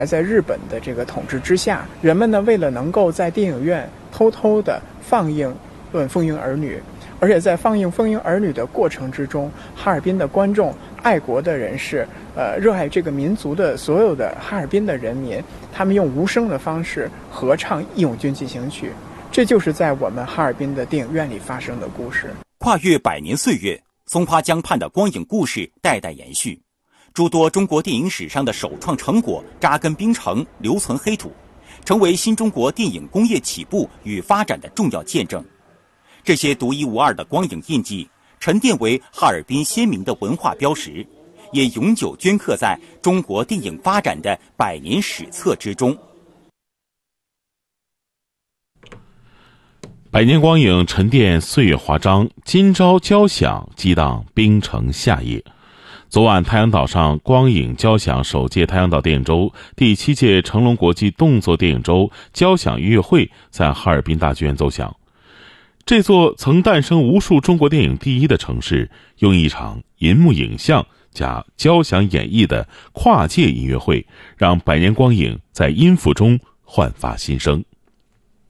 在日本的这个统治之下，人们呢为了能够在电影院偷偷的放映《风云儿女》，而且在放映《风云儿女》的过程之中，哈尔滨的观众、爱国的人士、热爱这个民族的所有的哈尔滨的人民，他们用无声的方式合唱《义勇军进行曲》，这就是在我们哈尔滨的电影院里发生的故事。 跨越100年岁月，松花江畔的光影故事代代延续。诸多中国电影史上的首创成果扎根冰城，留存黑土，成为新中国电影工业起步与发展的重要见证。这些独一无二的光影印记沉淀为哈尔滨鲜明的文化标识，也永久镌刻在中国电影发展的100年史册之中。 100年光影沉淀岁月华章，今朝交响激荡冰城夏夜。昨晚，太阳岛上光影交响首届太阳岛电影周第7届成龙国际动作电影周交响音乐会在哈尔滨大剧院奏响。这座曾诞生无数中国电影第一的城市，用一场银幕影像加交响演绎的跨界音乐会，让100年光影在音符中焕发新生。